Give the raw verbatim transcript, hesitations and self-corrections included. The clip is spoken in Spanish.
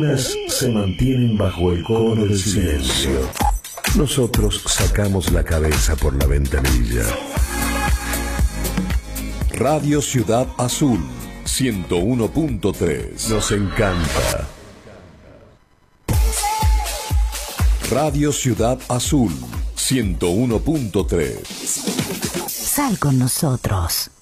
se mantienen bajo el cono del silencio. Nosotros sacamos la cabeza por la ventanilla. Radio Ciudad Azul, ciento uno punto tres. Nos encanta. Radio Ciudad Azul, ciento uno punto tres. Sal con nosotros.